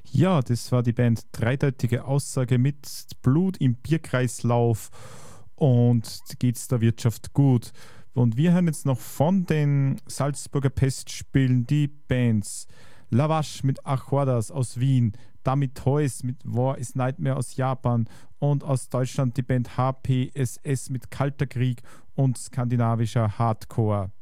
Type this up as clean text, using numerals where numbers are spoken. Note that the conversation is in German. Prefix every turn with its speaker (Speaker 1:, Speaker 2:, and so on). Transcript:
Speaker 1: Ja, das war die Band Dreideutige Aussage mit Blut im Bierkreislauf und geht's der Wirtschaft gut. Und wir hören jetzt noch von den Salzburger Pestspielen die Bands Lavash mit Achordas aus Wien, Damit Toys mit War is Nightmare aus Japan und aus Deutschland die Band HPSS mit Kalter Krieg und skandinavischer Hardcore.